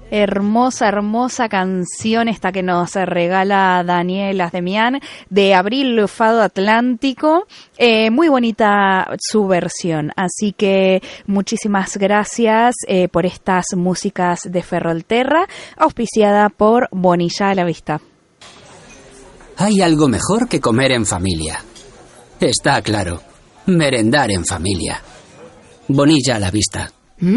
Hermosa, hermosa canción esta que nos regala Daniel Asdemian de Abril Fado Atlántico. Muy bonita su versión, así que muchísimas gracias por estas músicas de Ferrolterra, auspiciada por Bonilla a la Vista. Hay algo mejor que comer en familia. Está claro, merendar en familia. Bonilla a la Vista.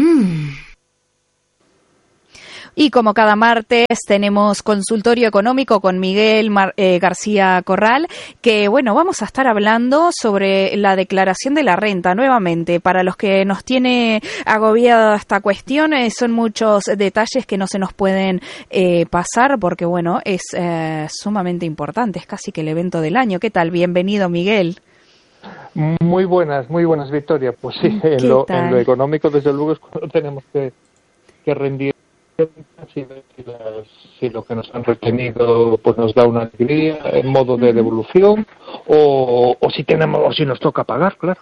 Y como cada martes tenemos consultorio económico con Miguel García Corral, que bueno, vamos a estar hablando sobre la declaración de la renta nuevamente. Para los que nos tiene agobiada esta cuestión, son muchos detalles que no se nos pueden pasar porque bueno, es sumamente importante, es casi que el evento del año. ¿Qué tal? Bienvenido, Miguel. Muy buenas, Victoria. Pues sí, en lo económico desde luego es cuando tenemos que rendir. Si lo que nos han retenido pues nos da una alegría en modo de devolución o si nos toca pagar, claro.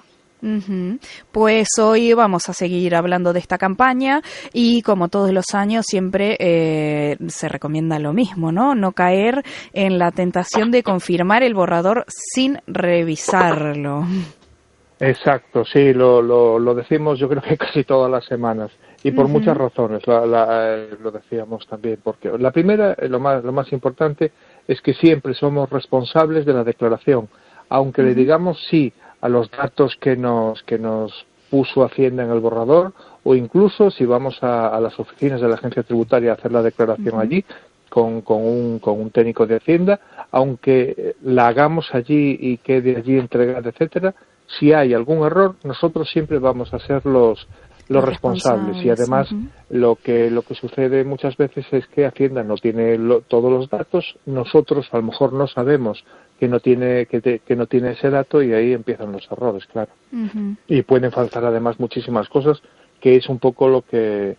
Pues hoy vamos a seguir hablando de esta campaña y como todos los años siempre se recomienda lo mismo, ¿no? No caer en la tentación de confirmar el borrador sin revisarlo. Exacto, sí, lo decimos yo creo que casi todas las semanas y por muchas razones lo decíamos también, porque la primera, lo más importante es que siempre somos responsables de la declaración, aunque le digamos sí a los datos que nos puso Hacienda en el borrador o incluso si vamos a las oficinas de la agencia tributaria a hacer la declaración allí con un técnico de Hacienda, aunque la hagamos allí y quede allí entregada, etcétera. Si hay algún error, nosotros siempre vamos a ser los responsables y además lo que sucede muchas veces es que Hacienda no tiene todos los datos, nosotros a lo mejor no sabemos que no tiene ese dato y ahí empiezan los errores, claro. Y pueden faltar además muchísimas cosas, que es un poco lo que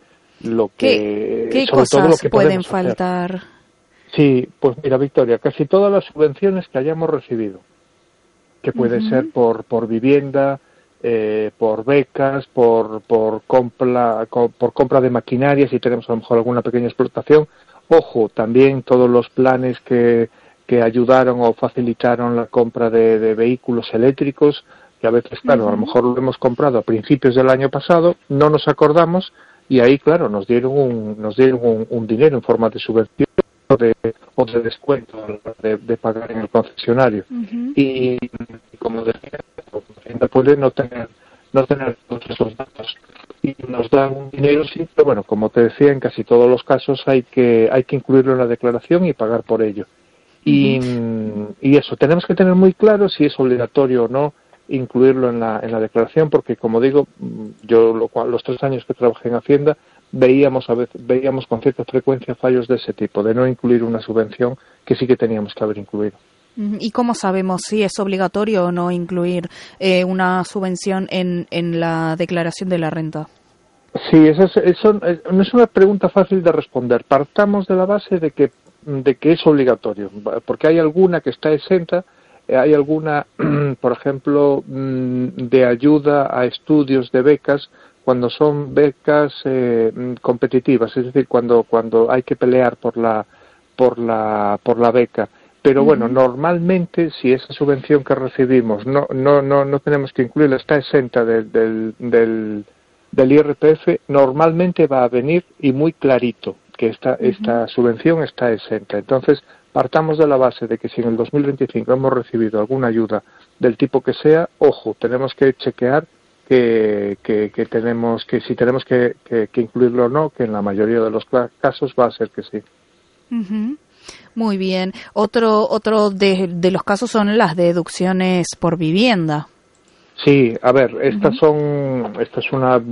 ¿Qué sobre cosas todo lo que pueden faltar? Hacer. Sí, pues mira, Victoria, casi todas las subvenciones que hayamos recibido, que puede ser por vivienda, por becas, por compra de maquinaria, si tenemos a lo mejor alguna pequeña explotación. Ojo, también todos los planes que ayudaron o facilitaron la compra de vehículos eléctricos, que a veces, claro, a lo mejor lo hemos comprado a principios del año pasado, no nos acordamos y ahí, claro, nos dieron un dinero en forma de subvención o de descuento de pagar en el concesionario. Y como decía, Hacienda puede no tener todos esos datos y nos dan un dinero, sí, pero bueno, como te decía, en casi todos los casos hay que incluirlo en la declaración y pagar por ello. Y eso, tenemos que tener muy claro si es obligatorio o no incluirlo en la declaración, porque como digo, yo los 3 años que trabajé en Hacienda veíamos con cierta frecuencia fallos de ese tipo, de no incluir una subvención que sí que teníamos que haber incluido. ¿Y cómo sabemos si es obligatorio o no incluir una subvención en la declaración de la renta? Sí, eso no es una pregunta fácil de responder. Partamos de la base de que es obligatorio, porque hay alguna que está exenta, hay alguna, por ejemplo, de ayuda a estudios de becas, cuando son becas competitivas, es decir, cuando hay que pelear por la beca. Pero bueno, normalmente si esa subvención que recibimos no tenemos que incluirla, está exenta del IRPF, normalmente va a venir y muy clarito que esta subvención está exenta. Entonces, partamos de la base de que si en el 2025 hemos recibido alguna ayuda del tipo que sea, ojo, tenemos que chequear que si tenemos que incluirlo o no, que en la mayoría de los casos va a ser que sí. Muy bien. Otro de los casos son las deducciones por vivienda. Sí, a ver, esta es una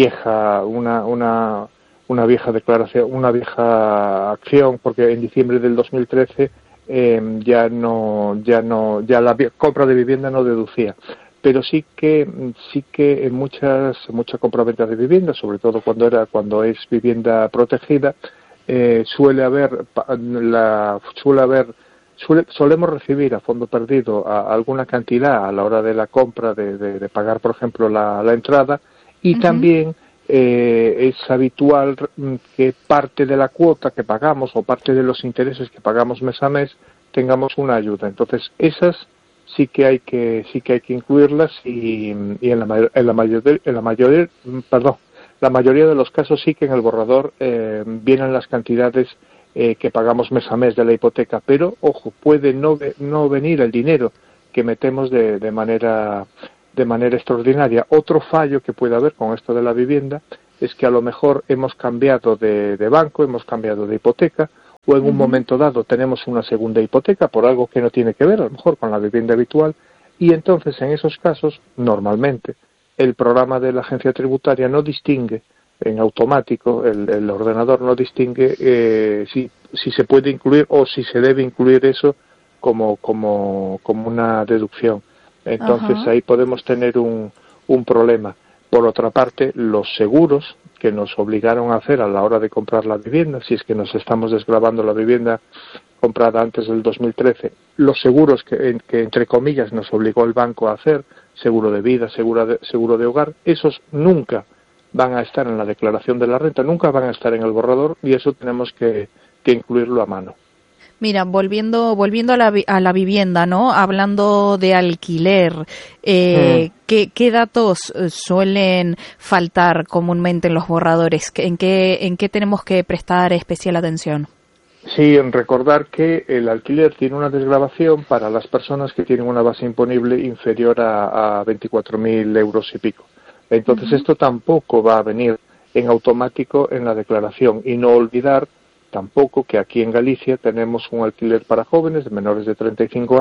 vieja declaración, una vieja acción, porque en diciembre del 2013 ya la compra de vivienda no deducía. Pero sí que en mucha compraventa de vivienda, sobre todo cuando es vivienda protegida, solemos recibir a fondo perdido alguna cantidad a la hora de la compra de pagar, por ejemplo, la entrada, y también es habitual que parte de la cuota que pagamos o parte de los intereses que pagamos mes a mes tengamos una ayuda. Entonces, esas sí que hay que incluirlas y en la mayoría de los casos sí que en el borrador vienen las cantidades que pagamos mes a mes de la hipoteca, pero ojo, puede no venir el dinero que metemos de manera extraordinaria. Otro fallo que puede haber con esto de la vivienda es que a lo mejor hemos cambiado de banco, hemos cambiado de hipoteca, o en un momento dado tenemos una segunda hipoteca por algo que no tiene que ver a lo mejor con la vivienda habitual, y entonces en esos casos normalmente el programa de la agencia tributaria no distingue en automático, el ordenador no distingue si se puede incluir o si se debe incluir eso como una deducción. Entonces ahí podemos tener un problema. Por otra parte, los seguros que nos obligaron a hacer a la hora de comprar la vivienda, si es que nos estamos desgravando la vivienda comprada antes del 2013, los seguros que entre comillas nos obligó el banco a hacer, seguro de vida, seguro de hogar, esos nunca van a estar en la declaración de la renta, nunca van a estar en el borrador, y eso tenemos que incluirlo a mano. Mira, volviendo a la vivienda, ¿no? Hablando de alquiler, ¿qué datos suelen faltar comúnmente en los borradores? ¿En qué tenemos que prestar especial atención? Sí, en recordar que el alquiler tiene una desgravación para las personas que tienen una base imponible inferior a 24.000 euros y pico. Entonces esto tampoco va a venir en automático en la declaración, y no olvidar tampoco que aquí en Galicia tenemos un alquiler para jóvenes de menores de 35